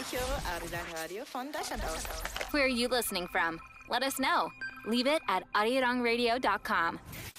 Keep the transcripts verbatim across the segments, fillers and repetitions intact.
Arirang Radio Foundation daw. Where are you listening from? Let us know. Leave it at arirang radio dot com.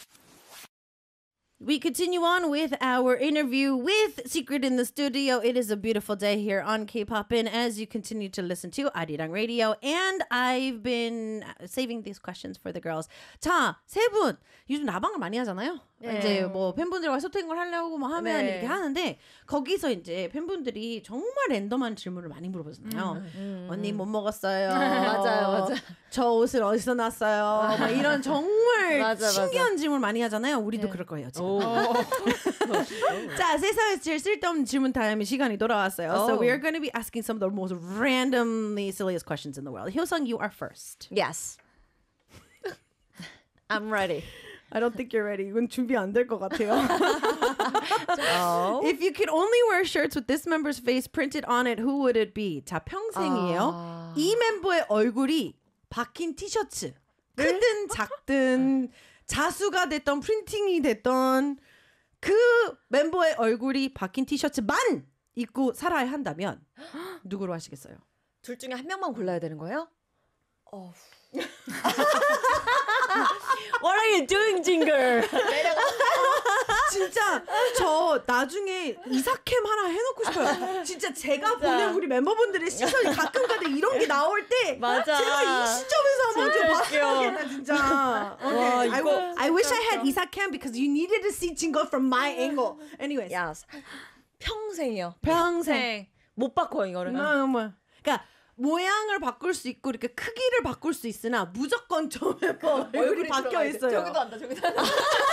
We continue on with our interview with Secret in the Studio. It is a beautiful day here on K-Popin as you continue to listen to Arirang Radio. And I've been saving these questions for the girls. 자, 세 분 요즘 라방을 많이 하잖아요. 네. 이제 뭐 팬분들과 소통을 하려고 뭐 하면 네. 이렇게 하는데 거기서 이제 팬분들이 정말 랜덤한 질문을 많이 물어보잖아요. 음, 음, 언니 뭐 먹었어요? 맞아요, 맞아요. 저 옷을 어디서 났어요? 뭐 이런 정말 맞아, 신기한 맞아. 질문 많이 하잖아요. 우리도 네. 그럴 거예요 지금. 자, 세상에서 제일 쓸데없는 질문 타임의 시간이 돌아왔어요. Oh. So we are going to be asking some of the most randomly silliest questions in the world. Hyosung, you are first. Yes. I'm ready. I don't think you're ready. 이건 준비 안 될 것 같아요. Oh. If you could only wear shirts with this member's face printed on it, who would it be? 자, 평생이에요. 아. 이 멤버의 얼굴이 박힌 티셔츠. 크든 작든 자수가 됐던 프린팅이 됐던 그 멤버의 얼굴이 박힌 티셔츠만 입고 살아야 한다면 누구로 하시겠어요? 둘 중에 한 명만 골라야 되는 거예요? 어. What are you doing, Jinger? 진짜 저 나중에 이사캠 하나 해놓고 싶어요. 진짜 제가 진짜. 보는 우리 멤버분들의 시선이 가끔가다 이런 게 나올 때 맞아. 제가 이 시점에서 한번 좀 진짜 봤어야겠다 진짜. Okay. 와, I, 이거 w- I wish I had 이사캠 because you needed to see 진거 from my angle. Anyways. Yes. 평생이요. 평생. 못 바꿔 이거를. 뭐, 뭐. 그러니까 모양을 바꿀 수 있고 이렇게 크기를 바꿀 수 있으나 무조건 저 멤버 얼굴이 바뀌어 있어요. 저기도 한다. 저기도 한다.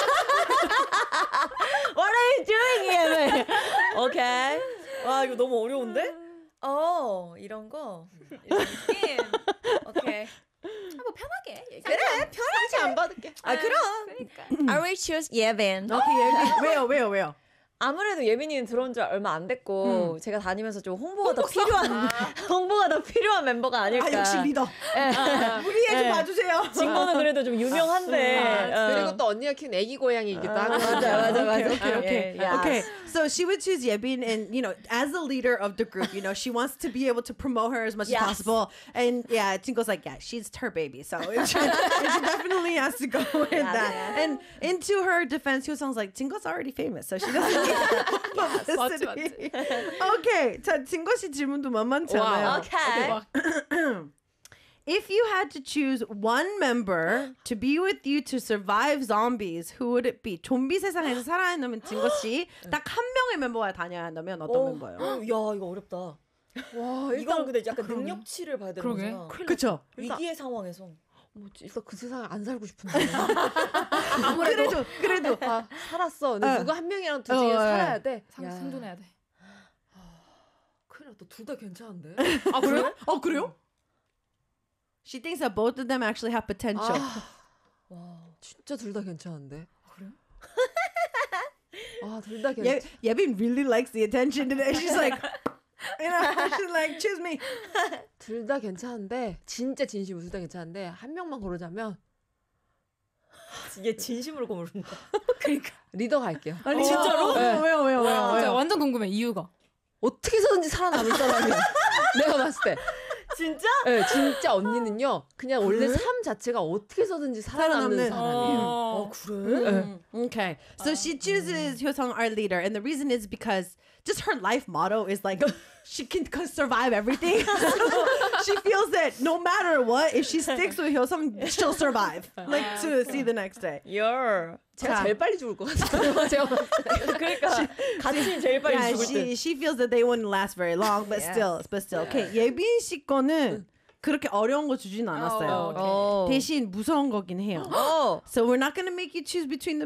What are you doing here? 오케이. 와 이거 너무 어려운데? 어 이런 거. 이런 느낌. 오케이. 뭐 편하게 얘기해. 그래 편하게 안 받을게. 아 그럼. 그러니까. I will choose 예빈. 오케이, 예빈. 왜요, 왜요, 왜요? 아무래도 예빈이는 들어온 지 얼마 안 됐고 음. 제가 다니면서 좀 홍보가 더 필요한 홍보가 더 필요한 멤버가 아닐까. 아 역시 리더. 아, 우리 애 좀 예. 봐주세요. 진거는 그래도 좀 유명한데. 아, 어. 그리고 또 언니가 키운 애기 고양이이기도 하고. 맞아 맞아 맞아. Okay, okay, 예, okay. So she would choose Yebin, and you know, as the leader of the group, you know, she wants to be able to promote her as much Yes. as possible. And yeah, Jingo's like, yeah, she's her baby, so it should, it should definitely has to go with that. And into her defense, Hyoseong's like, Jingo's already famous, so she doesn't need that publicity. Okay, 자, 진거 씨 질문도 만만치 않아요. Okay. If you had to choose one member to be with you to survive zombies, who would it be? 좀비 세상에서 살아야 한다면 진거 씨, 딱 한 명의 멤버와 다녀야 한다면 어떤 어, 멤버예요? 야 이거 어렵다. 와 이건 근데 약간 능력치를 봐야 되는 그러게. 거잖아. 그렇죠. 위기의 상황에서. 뭐지? 일단 그 세상에 안 살고 싶은데. 그래도 그래도 아, 살았어. 근데 어. 누구 한 명이랑 둘 중에 어, 살아야 돼. 상, 야, 생존해야 돼. 큰일 났다. 둘 다 괜찮은데? 아 그래요? 어 그래요? She thinks that both of them actually have potential. 아, 와, 진짜 둘 다 괜찮은데? 그래요? 아, 둘 다 Ye- 괜찮. Yebin really likes the attention today. She's like, you know, she's like, choose me. 둘 다 괜찮은데 진짜 진심 둘 다 괜찮은데 한 명만 고르자면 이게 진심으로 고른다. 그러니까. 리더 갈게요. 아니 진짜로? 왜요 왜요 왜요 왜요? 진짜 왜요? 완전 궁금해 이유가. 어떻게 해서든지 살아남을 사람이야. 내가 봤을 때. 진짜? 네, 진짜 언니는요. 그냥 원래 삶 자체가 어떻게 해서든지 살아남는 살아남는. 사람이에요. 어 그래? Mm, okay. So she chooses Hyoseong, our leader, and the reason is because just her life motto is like she can c- survive everything. So she feels that no matter what, if she sticks with Hyoseong, she'll survive. Like to see the next day. You're 제가 자. 제일 빨리 죽을 것 같아요. 제가 그러니까 같이 제일 빨리 Yeah, 죽을 때. she she feels that they wouldn't last very long, but Yeah. still, but still. Okay, 예빈 씨 거는 그렇게 어려운 거 주진 않았어요. 어. 대신 무서운 거긴 해요. 어. So we're not gonna make you choose between the